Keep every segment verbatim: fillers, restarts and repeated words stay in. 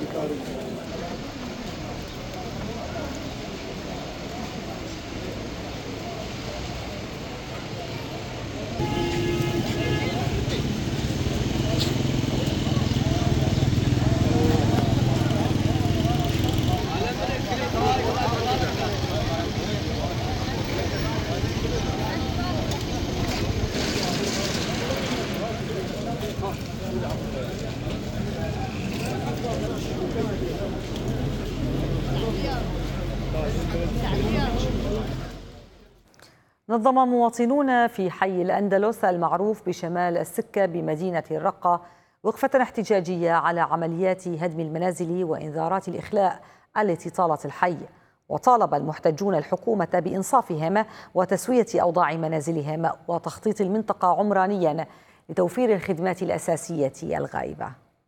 نظم مواطنون في حي الأندلس المعروف بشمال السكة بمدينة الرقة وقفة احتجاجية على عمليات هدم المنازل وإنذارات الإخلاء التي طالت الحي، وطالب المحتجون الحكومة بإنصافهم وتسوية أوضاع منازلهم وتخطيط المنطقة عمرانيا لتوفير الخدمات الأساسية الغائبة.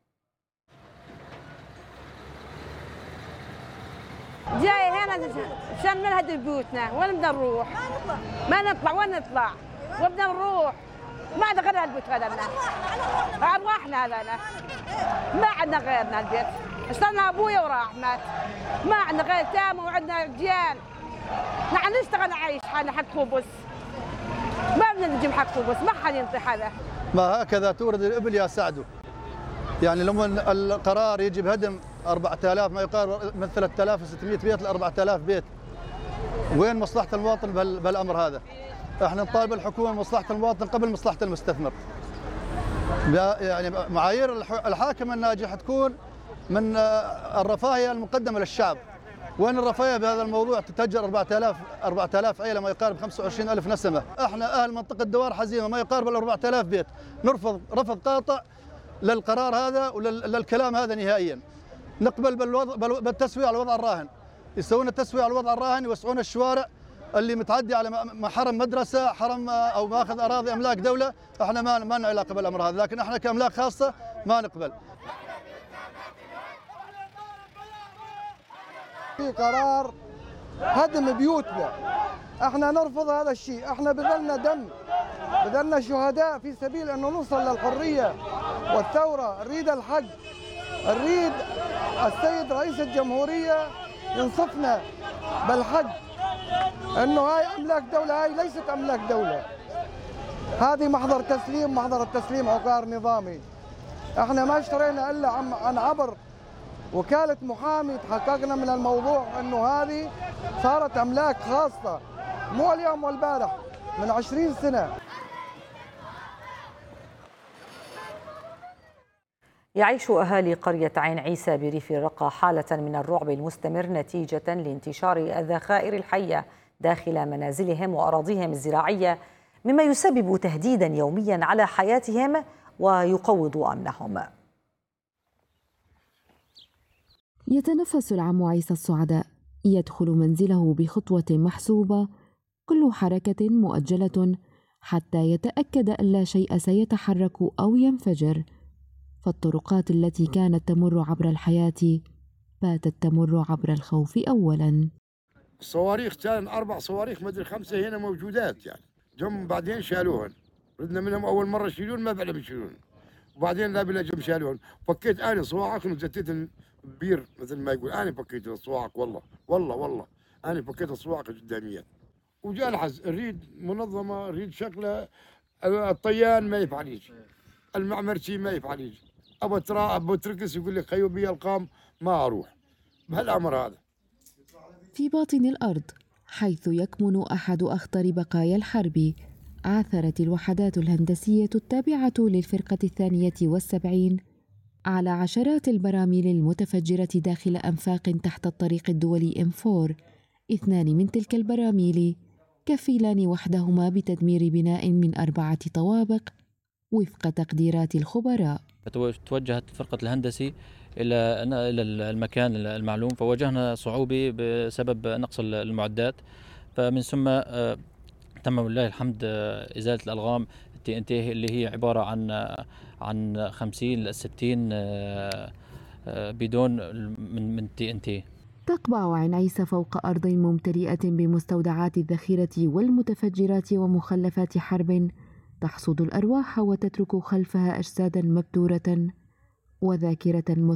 جاي هنا عشان نهدم بيوتنا، وين بدنا نروح؟ ما نطلع، وين نطلع؟ وبدنا نروح، ما عندنا غير هالبيت هذا لنا. أرواحنا هذانا، ما عندنا غيرنا البيت، اشترنا أبويا وراح مات، ما عندنا غير تامة وعندنا رجال، نحن نشتغل نعيش حالنا حق خبز، ما بدنا نجيب حق خبز، ما حد ينطي هذا. ما هكذا تورد الإبل يا سعدو، يعني لما القرار يجي بهدم أربعة آلاف ما يقارب من ثلاثة آلاف وستمئة بيت ل أربعة آلاف بيت، وين مصلحة المواطن بهالأمر هذا؟ احنا نطالب الحكومة مصلحة المواطن قبل مصلحة المستثمر. يعني معايير الحاكم الناجح تكون من الرفاهية المقدمة للشعب. وين الرفاهية بهذا الموضوع؟ تتهجر أربعة آلاف أربعة آلاف عائلة ما يقارب خمسة وعشرين ألف نسمة. احنا أهل منطقة دوار حزيمة ما يقارب ال أربعة آلاف بيت، نرفض رفض قاطع للقرار هذا وللكلام هذا نهائيا. نقبل بالوضع بالتسوية على الوضع الراهن، يسوون التسوية على الوضع الراهن، يوسعون الشوارع اللي متعدي على محرم مدرسة، حرم أو ماخذ أراضي أملاك دولة. احنا ما ما لنا علاقة بالأمر هذا، لكن احنا كأملاك خاصة ما نقبل. في قرار هدم بيوتنا، احنا نرفض هذا الشيء، احنا بذلنا دم، بذلنا شهداء في سبيل انه نوصل للحرية والثورة، نريد الحق، نريد السيد رئيس الجمهورية ينصفنا بالحق، انه هاي املاك دولة، هاي ليست املاك دولة، هذه محضر تسليم، محضر التسليم عقار نظامي. احنا ما اشترينا الا عن عبر وكالة محامي تحققنا من الموضوع انه هذه صارت املاك خاصة، مو اليوم والبارح، من عشرين سنة. يعيش أهالي قرية عين عيسى بريف الرقة حالة من الرعب المستمر نتيجة لانتشار الذخائر الحية داخل منازلهم وأراضيهم الزراعية، مما يسبب تهديدا يوميا على حياتهم ويقوض أمنهم. يتنفس العم عيسى السعداء، يدخل منزله بخطوة محسوبة، كل حركة مؤجلة حتى يتأكد أن لا شيء سيتحرك أو ينفجر. فالطرقات التي كانت تمر عبر الحياة باتت تمر عبر الخوف أولاً. الصواريخ كان أربع صواريخ مدري خمسة هنا موجودات، يعني جم بعدين شالوهن، ردنا منهم أول مرة يشيلون ما بعلم يشيلون، وبعدين لا بلا جم شالوهن. فكيت أنا صواعق وزتيت بير مثل ما يقول، أنا فكيت الصواعق والله والله والله أنا فكيت الصواعق قداميات. وجاء الحز نريد منظمة، نريد شكله، الطيان ما يفعل يجي، المعمرتي ما يفعل يجي، أبو ترى أبو تركس يقول لك خيو بي القام ما أروح بهالأمر هذا. في باطن الأرض حيث يكمن أحد أخطر بقايا الحرب، عثرت الوحدات الهندسية التابعة للفرقة الثانية والسبعين على عشرات البراميل المتفجرة داخل أنفاق تحت الطريق الدولي إم أربعة. اثنان من تلك البراميل كفيلان وحدهما بتدمير بناء من أربعة طوابق وفق تقديرات الخبراء. توجهت فرقة الهندسي إلى إلى المكان المعلوم، فواجهنا صعوبة بسبب نقص المعدات، فمن ثم تم ولله الحمد إزالة الألغام التي إن تي اللي هي عبارة عن عن خمسين إلى ستين بدون من من تي إن تي. تقبع عين عيسى فوق أرض ممتلئة بمستودعات الذخيرة والمتفجرات ومخلفات حرب تحصد الأرواح وتترك خلفها أجسادا مبتورة وذاكرة